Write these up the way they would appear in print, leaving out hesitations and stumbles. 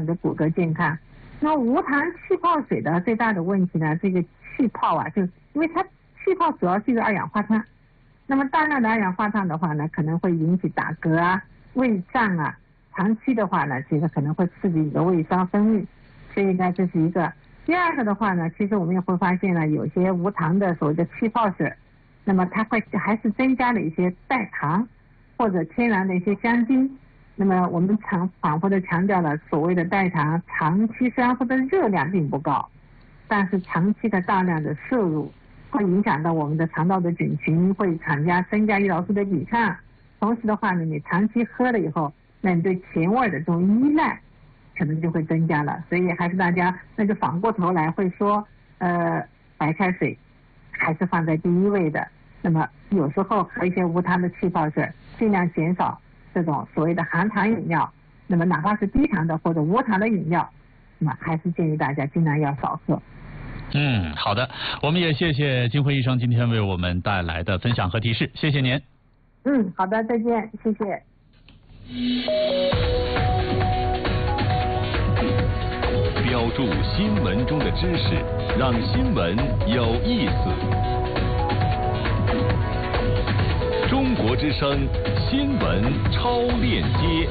的骨骼健康。那无糖气泡水的最大的问题呢，这个气泡啊，就因为它气泡主要是一个二氧化碳，那么大量的二氧化碳的话呢，可能会引起打嗝啊、胃胀啊，长期的话呢，其实可能会刺激你的胃酸分泌，所以呢，这是一个。第二个的话呢，其实我们也会发现呢，有些无糖的所谓的气泡水，那么它会还是增加了一些代糖或者天然的一些香精。那么我们反复的强调了，所谓的代糖长期虽然说的热量并不高，但是长期的大量的摄入会影响到我们的肠道的菌群，会增加胰岛素的抵抗。同时的话呢，你长期喝了以后，那你对甜味的这种依赖可能就会增加了。所以还是大家那就反过头来会说，白开水还是放在第一位的。那么有时候喝一些无糖的气泡水，尽量减少这种所谓的含糖饮料，那么哪怕是低糖的或者无糖的饮料，那么还是建议大家尽量要少喝。 好的，我们也谢谢金辉医生今天为我们带来的分享和提示，谢谢您。 好的，再见，谢谢。 标注新闻中的知识，让新闻有意思。中国之声新闻超链接，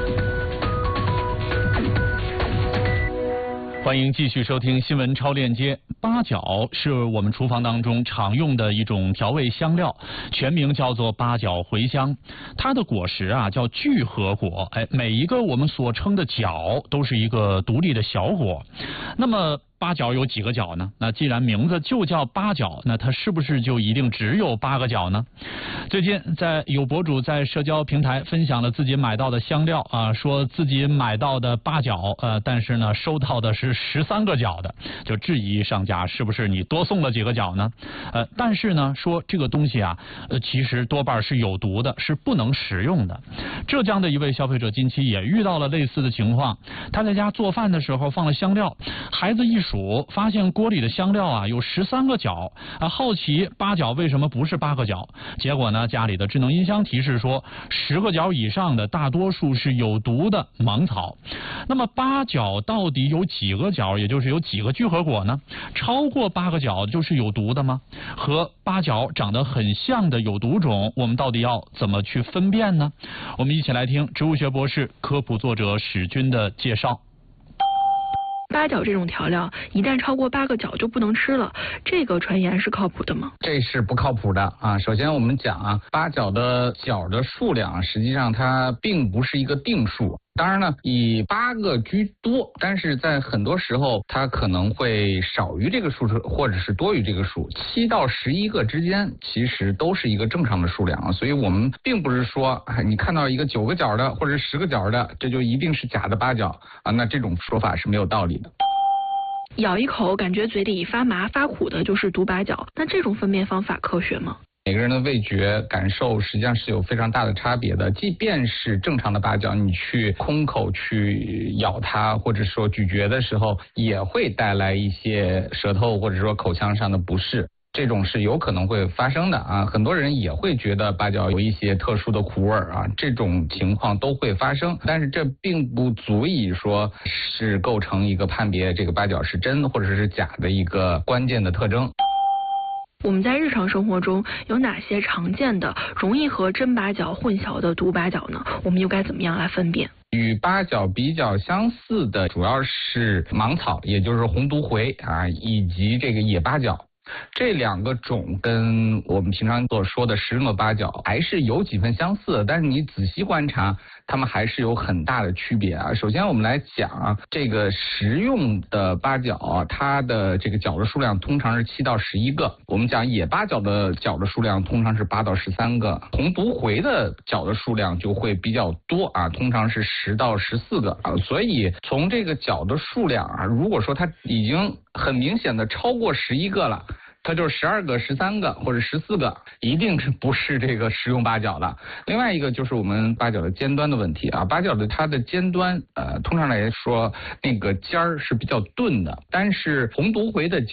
欢迎继续收听新闻超链接。八角是我们厨房当中常用的一种调味香料，全名叫做八角茴香。它的果实啊叫聚合果，每一个我们所称的角都是一个独立的小果。那么八角有几个角呢？那既然名字就叫八角，那它是不是就一定只有8个角呢？最近有博主在社交平台分享了自己买到的香料啊，说自己买到的8角，但是呢收到的是13个角的，就质疑商家是不是你多送了几个角呢？但是呢说这个东西啊，其实多半是有毒的，是不能食用的。浙江的一位消费者近期也遇到了类似的情况，他在家做饭的时候放了香料，孩子一数发现锅里的香料啊有13个角啊，好奇8角为什么不是8个角？结果呢，家里的智能音箱提示说10个角以上的大多数是有毒的芒草。那么8角到底有几个角，也就是有几个聚合果呢？超过8个角就是有毒的吗？和8角长得很像的有毒种，我们到底要怎么去分辨呢？我们一起来听植物学博士、科普作者史军的介绍。 八角这种调料一旦超过8个角就不能吃了，这个传言是靠谱的吗？ 这是不靠谱的啊！首先我们讲啊，八角的角的数量实际上它并不是一个定数。当然呢，以8个居多，但是在很多时候它可能会少于这个数，或者是多于这个数。7到11个之间其实都是一个正常的数量啊，所以我们并不是说你看到一个9个角的或者10个角的，这就一定是假的八角啊，那这种说法是没有道理的。 咬一口感觉嘴里发麻发苦的就是毒八角，那这种分辨方法科学吗？ 每个人的味觉感受实际上是有非常大的差别的，即便是正常的八角，你去空口去咬它或者说咀嚼的时候，也会带来一些舌头或者说口腔上的不适，这种是有可能会发生的啊。很多人也会觉得八角有一些特殊的苦味啊，这种情况都会发生，但是这并不足以说是构成一个判别这个八角是真或者是假的一个关键的特征。 我们在日常生活中有哪些常见的容易和真八角混淆的毒八角呢？我们又该怎么样来分辨？ 与八角比较相似的主要是芒草，也就是红毒茴啊，以及这个野八角。这2个种跟我们平常所说的食用的八角还是有几分相似的，但是你仔细观察，它们还是有很大的区别啊。首先我们来讲这个食用的八角，它的这个角的数量通常是7到11个。我们讲野八角的角的数量通常是8到13个，红毒茴的角的数量就会比较多啊，通常是10到14个啊。所以从这个角的数量啊，如果说它已经很明显的超过11个了，它就是12个、13个或者14个，一定是不是这个食用八角的。另外一个就是我们八角的尖端的问题啊，八角的它的尖端通常来说那个尖儿是比较钝的，但是红毒茴的尖儿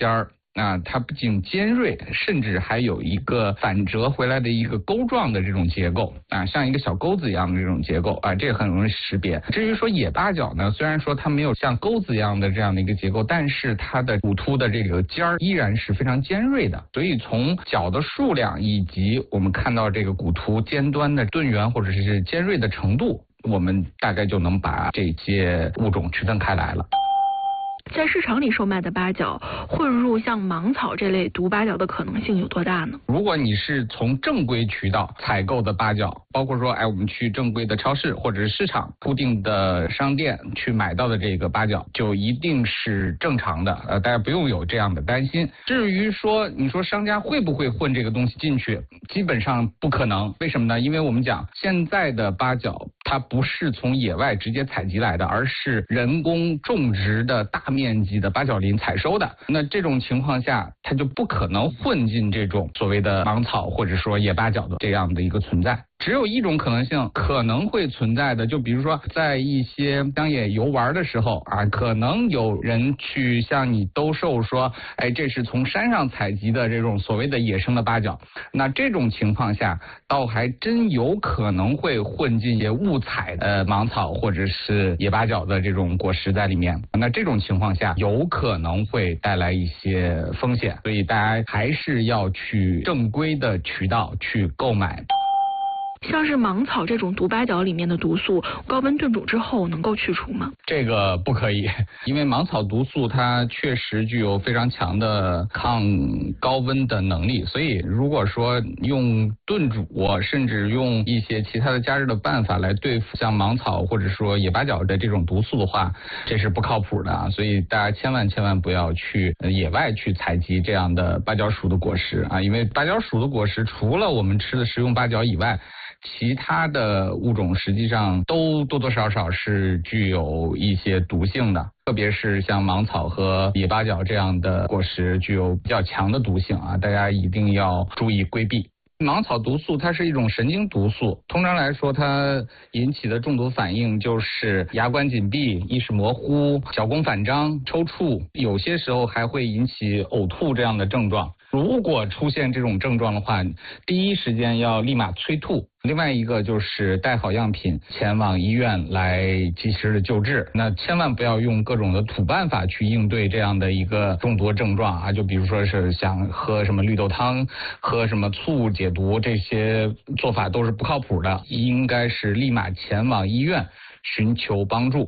它不仅尖锐，甚至还有一个反折回来的一个钩状的这种结构像一个小钩子一样的这种结构这个很容易识别。至于说野八角呢，虽然说它没有像钩子一样的这样的一个结构，但是它的骨突的这个尖儿依然是非常尖锐的，所以从角的数量以及我们看到这个骨突尖端的钝圆或者是尖锐的程度，我们大概就能把这些物种区分开来了。 在市场里售卖的八角混入像芒草这类毒八角的可能性有多大呢？ 如果你是从正规渠道采购的八角，包括说我们去正规的超市或者是市场固定的商店去买到的这个八角，就一定是正常的，大家不用有这样的担心。至于说你说商家会不会混这个东西进去，基本上不可能。为什么呢？因为我们讲现在的八角它不是从野外直接采集来的，而是人工种植的大面积的八角林采收的。那这种情况下，它就不可能混进这种所谓的芒草或者说野八角的这样的一个存在。只有一种可能性可能会存在的，就比如说在一些乡野游玩的时候可能有人去向你兜售说，这是从山上采集的这种所谓的野生的八角。那这种情况下，倒还真有可能会混进些误采的芒草或者是野八角的这种果实在里面。那这种情况下，有可能会带来一些风险，所以大家还是要去正规的渠道去购买。 像是芒草这种毒八角里面的毒素，高温炖煮之后能够去除吗？ 这个不可以，因为芒草毒素它确实具有非常强的抗高温的能力，所以如果说用炖煮甚至用一些其他的加热的办法来对付像芒草或者说野八角的这种毒素的话，这是不靠谱的所以大家千万不要去野外去采集这样的八角属的果实因为八角属的果实除了我们吃的食用八角以外，其他的物种实际上都多多少少是具有一些毒性的，特别是像芒草和野八角这样的果实具有比较强的毒性大家一定要注意规避。芒草毒素它是一种神经毒素，通常来说它引起的中毒反应就是牙关紧闭、意识模糊、小弓反张、抽搐，有些时候还会引起呕吐这样的症状。如果出现这种症状的话，第一时间要立马催吐，另外一个就是带好样品前往医院来及时的救治。那千万不要用各种的土办法去应对这样的一个中毒症状就比如说是想喝什么绿豆汤、喝什么醋解毒，这些做法都是不靠谱的，应该是立马前往医院寻求帮助。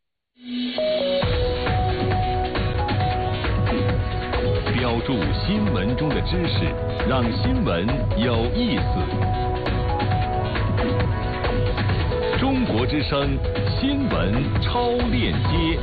标注新闻中的知识，让新闻有意思。中国之声新闻超链接。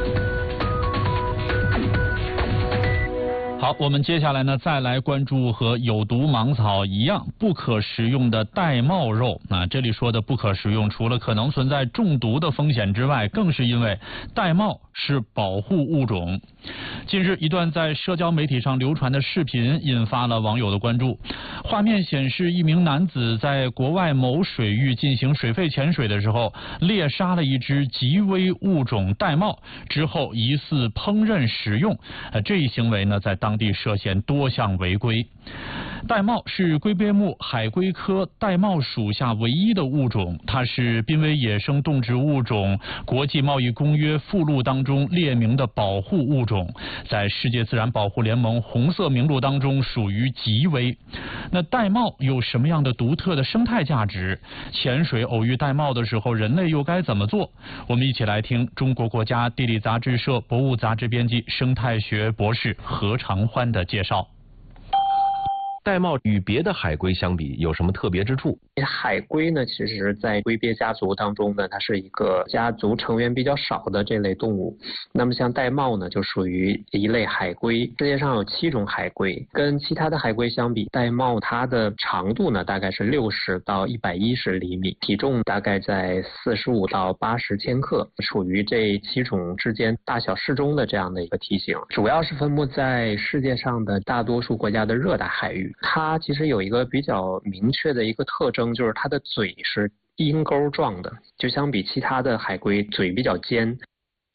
好，我们接下来呢，再来关注和有毒芒草一样不可食用的玳瑁肉。这里说的不可食用，除了可能存在中毒的风险之外，更是因为玳瑁是保护物种。近日，一段在社交媒体上流传的视频引发了网友的关注。画面显示，一名男子在国外某水域进行水肺潜水的时候，猎杀了一只极危物种玳瑁，之后疑似烹饪食用。这一行为呢，在当地涉嫌多项违规。玳瑁是龟鳖目海龟科玳瑁属下唯一的物种，它是濒危野生动植物种国际贸易公约附录当中列明的保护物种，在世界自然保护联盟红色名录当中属于极危。那玳瑁有什么样的独特的生态价值？潜水偶遇玳瑁的时候，人类又该怎么做？我们一起来听中国国家地理杂志社博物杂志编辑、生态学博士何长欢的介绍。 玳瑁与别的海龟相比有什么特别之处？ 海龟呢，其实在龟鳖家族当中呢，它是一个家族成员比较少的这类动物。那么像玳瑁呢，就属于一类海龟。世界上有7种海龟，跟其他的海龟相比，玳瑁它的长度呢大概是60到110厘米，体重大概在45到80千克，属于这7种之间大小适中的这样的一个体型。主要是分布在世界上的大多数国家的热带海域。它其实有一个比较明确的一个特征，就是它的嘴是鹰钩状的，就相比其他的海龟嘴比较尖。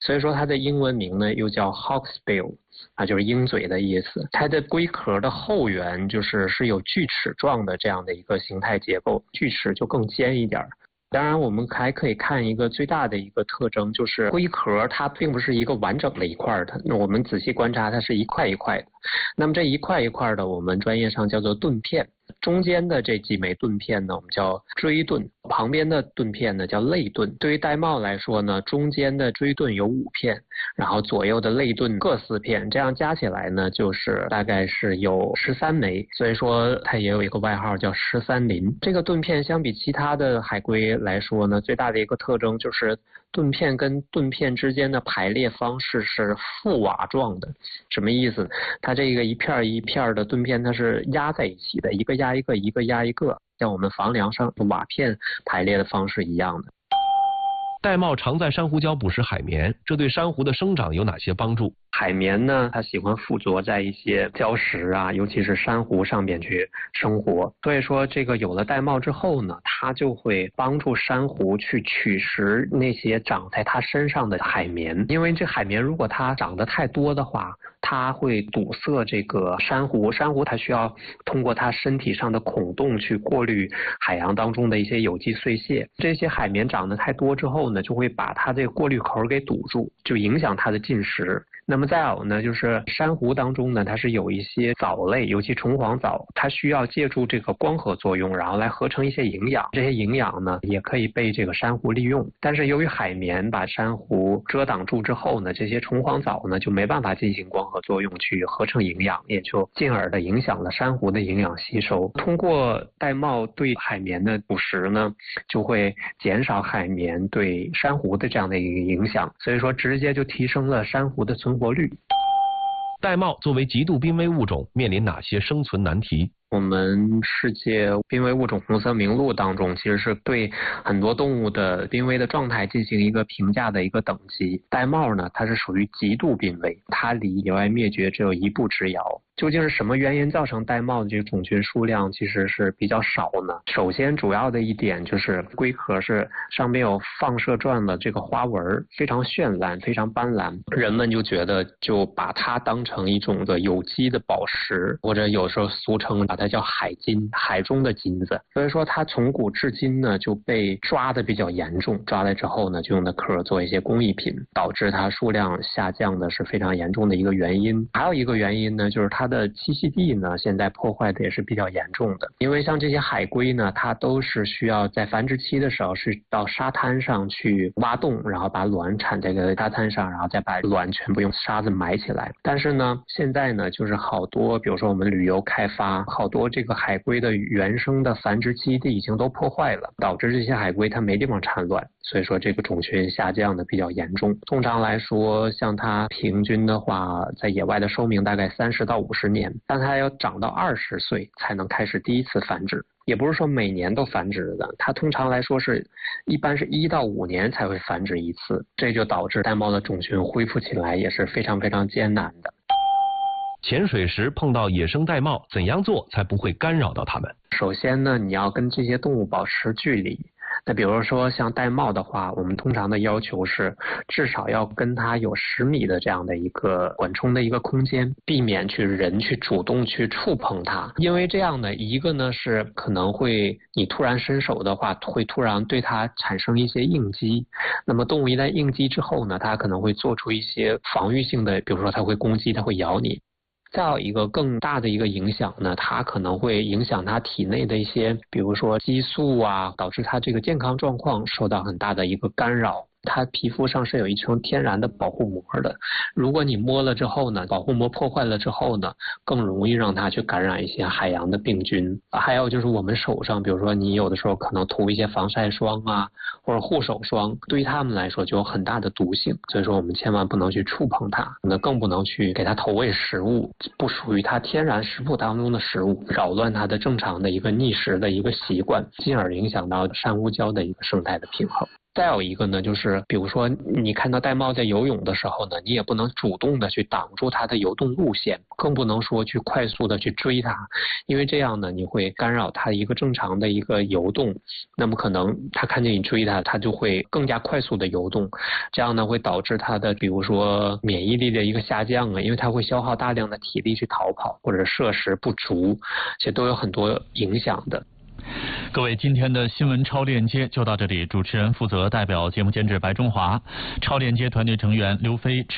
所以说它的英文名呢又叫 hawksbill， 就是鹰嘴的意思。它的龟壳的后缘是有锯齿状的这样的一个形态结构，锯齿就更尖一点。当然我们还可以看一个最大的一个特征，就是龟壳它并不是一个完整的一块的，那我们仔细观察它是一块一块的。那么这一块一块的我们专业上叫做盾片，中间的这几枚盾片呢我们叫锥盾，旁边的盾片呢叫肋盾。对于玳瑁来说呢，中间的锥盾有5片，然后左右的肋盾各4片，这样加起来呢大概是有13枚，所以说它也有一个外号叫13鳞。这个盾片相比其他的海龟来说呢，最大的一个特征就是盾片跟盾片之间的排列方式是覆瓦状的。什么意思？它这个一片一片的盾片它是压在一起的，一个压一个，一个压一个，像我们房梁上的瓦片排列的方式一样的。 玳瑁常在珊瑚礁捕食海绵，这对珊瑚的生长有哪些帮助？ 海绵呢，它喜欢附着在一些礁石啊，尤其是珊瑚上面去生活。所以说这个有了玳瑁之后呢，它就会帮助珊瑚去取食那些长在它身上的海绵。因为这海绵如果它长得太多的话，它会堵塞这个珊瑚，珊瑚它需要通过它身体上的孔洞去过滤海洋当中的一些有机碎屑。这些海绵长得太多之后呢，就会把它这个过滤口给堵住，就影响它的进食。那么再有呢，就是珊瑚当中呢，它是有一些藻类，尤其虫黄藻，它需要借助这个光合作用，然后来合成一些营养。这些营养呢，也可以被这个珊瑚利用。但是由于海绵把珊瑚遮挡住之后呢，这些虫黄藻呢就没办法进行光合作用去合成营养，也就进而的影响了珊瑚的营养吸收。通过玳瑁对海绵的捕食呢，就会减少海绵对珊瑚的这样的一个影响，所以说直接就提升了珊瑚的存活率。 玳瑁作为极度濒危物种，面临哪些生存难题？ 我们世界濒危物种红色名录当中，其实是对很多动物的濒危的状态进行一个评价的一个等级。玳瑁呢，它是属于极度濒危，它离野外灭绝只有一步之遥。究竟是什么原因造成玳瑁的这个种群数量其实是比较少呢？首先主要的一点就是龟壳是上面有放射状的这个花纹，非常绚烂，非常斑斓，人们就觉得就把它当成一种的有机的宝石，或者有时候俗称把它叫海金，海中的金子。所以说它从古至今呢就被抓的比较严重，抓来之后呢就用的壳做一些工艺品，导致它数量下降的是非常严重的一个原因。还有一个原因呢，就是它的栖息地呢现在破坏的也是比较严重的。因为像这些海龟呢，它都是需要在繁殖期的时候是到沙滩上去挖洞，然后把卵产在这个沙滩上，然后再把卵全部用沙子埋起来。但是呢现在呢就是好多比如说我们旅游开发，好多这个海龟的原生的繁殖基地已经都破坏了，导致这些海龟它没地方产卵，所以说这个种群下降的比较严重。通常来说，像它平均的话在野外的寿命大概30到50年，但它要长到20岁才能开始第一次繁殖，也不是说每年都繁殖的，它通常来说是一般是1到5年才会繁殖一次，这就导致玳瑁的种群恢复起来也是非常非常艰难的。 潜水时碰到野生玳瑁，怎样做才不会干扰到它们？ 首先呢，你要跟这些动物保持距离。那比如说像玳瑁的话，我们通常的要求是至少要跟它有10米的这样的一个缓冲的一个空间，避免人去主动去触碰它。因为这样呢，一个呢是可能会你突然伸手的话，会突然对它产生一些应激。那么动物一旦应激之后呢，它可能会做出一些防御性的，比如说它会攻击，它会咬你。再有一个更大的一个影响呢，它可能会影响它体内的一些，比如说激素啊，导致它这个健康状况受到很大的一个干扰。它皮肤上是有一层天然的保护膜的，如果你摸了之后呢，保护膜破坏了之后呢，更容易让它去感染一些海洋的病菌。还有就是我们手上，比如说你有的时候可能涂一些防晒霜啊，或者护手霜，对于它们来说就有很大的毒性，所以说我们千万不能去触碰它，那更不能去给它投喂食物，不属于它天然食谱当中的食物，扰乱它的正常的一个觅食的一个习惯，进而影响到珊瑚礁的一个生态的平衡。 再有一个呢，就是比如说你看到玳瑁在游泳的时候呢，你也不能主动的去挡住它的游动路线，更不能说去快速的去追它，因为这样呢，你会干扰它一个正常的一个游动，那么可能它看见你追它，它就会更加快速的游动，这样呢会导致它的比如说免疫力的一个下降啊，因为它会消耗大量的体力去逃跑，或者摄食不足，这都有很多影响的。 各位，今天的新闻超链接就到这里，主持人负责代表节目监制白中华，超链接团队成员刘飞。